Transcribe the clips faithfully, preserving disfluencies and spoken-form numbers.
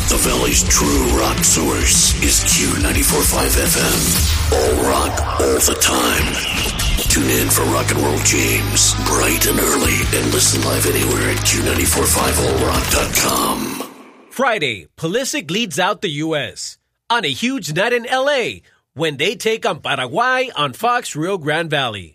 The Valley's true rock source is Q ninety-four point five F M. All rock, all the time. Tune in for Rock and Roll James, bright and early, and listen live anywhere at Q nine four five all rock dot com. Friday, Pulisic leads out the U S on a huge night in L A when they take on Paraguay on Fox Rio Grande Valley.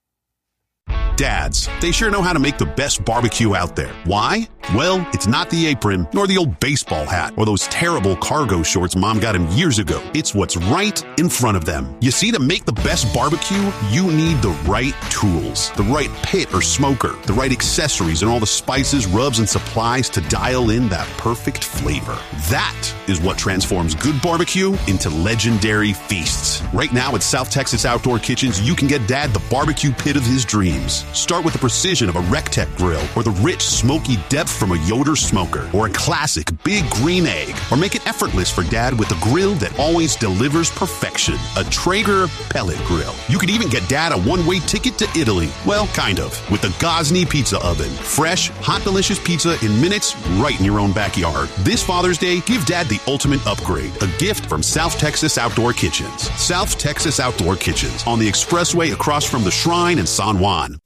Dads, they sure know how to make the best barbecue out there. Why? Well, it's not the apron, nor the old baseball hat, or those terrible cargo shorts Mom got him years ago. It's what's right in front of them. You see, to make the best barbecue, you need the right tools, the right pit or smoker, the right accessories, and all the spices, rubs, and supplies to dial in that perfect flavor. That is what transforms good barbecue into legendary feasts. Right now at South Texas Outdoor Kitchens, you can get Dad the barbecue pit of his dreams. Start with the precision of a Rectech grill, or the rich, smoky depth from a Yoder smoker, or a classic big green egg, or make it effortless for Dad with a grill that always delivers perfection, a Traeger pellet grill. You could even get Dad a one-way ticket to Italy. Well, kind of, with the Gosney Pizza Oven. Fresh, hot, delicious pizza in minutes, right in your own backyard. This Father's Day, give Dad the ultimate upgrade, a gift from South Texas Outdoor Kitchens. South Texas Outdoor Kitchens, on the expressway across from the Shrine in San Juan.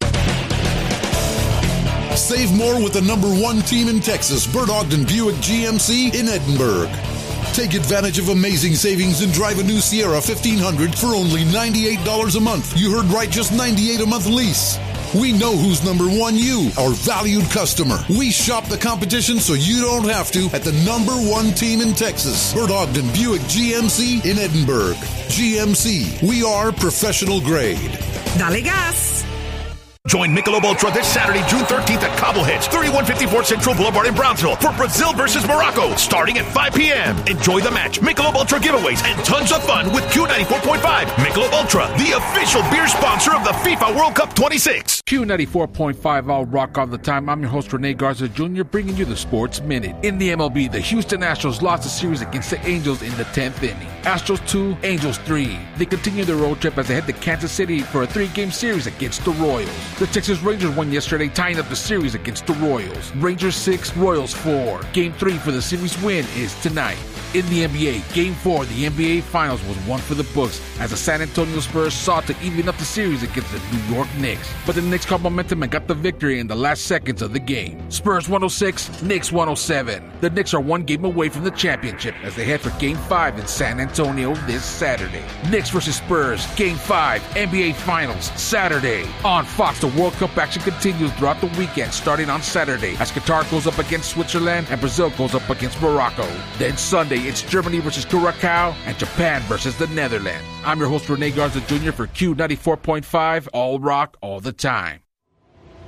Save more with the number one team in Texas, Bert Ogden Buick G M C in Edinburg. Take advantage of amazing savings and drive a new Sierra fifteen hundred for only ninety-eight dollars a month. You heard right, just ninety-eight dollars a month lease. We know who's number one, you, our valued customer. We shop the competition so you don't have to at the number one team in Texas, Bert Ogden Buick G M C in Edinburg. G M C, we are professional grade. Dale gas. Join Michelob Ultra this Saturday, June thirteenth at Cobble Hedge, thirty-one fifty-four Central Boulevard in Brownsville for Brazil versus Morocco, starting at five p.m. Enjoy the match, Michelob Ultra giveaways, and tons of fun with Q ninety-four point five. Michelob Ultra, the official beer sponsor of the FIFA World Cup twenty-six. Q ninety-four point five All Rock all the time. I'm your host, Rene Garza Junior, bringing you the Sports Minute. In the M L B, the Houston Astros lost the series against the Angels in the tenth inning. Astros two, Angels three. They continue their road trip as they head to Kansas City for a three-game series against the Royals. The Texas Rangers won yesterday, tying up the series against the Royals. Rangers six, Royals four. Game three for the series win is tonight. In the N B A, Game four of the N B A Finals was one for the books as the San Antonio Spurs sought to even up the series against the New York Knicks. But the Knicks caught momentum and got the victory in the last seconds of the game. Spurs one oh six, Knicks one oh seven. The Knicks are one game away from the championship as they head for Game five in San Antonio this Saturday. Knicks versus Spurs, Game five, N B A Finals, Saturday. On Fox, the World Cup action continues throughout the weekend, starting on Saturday as Qatar goes up against Switzerland and Brazil goes up against Morocco. Then Sunday, it's Germany versus Curacao and Japan versus the Netherlands. I'm your host, Rene Garza Junior for Q ninety-four point five, All Rock, all the time.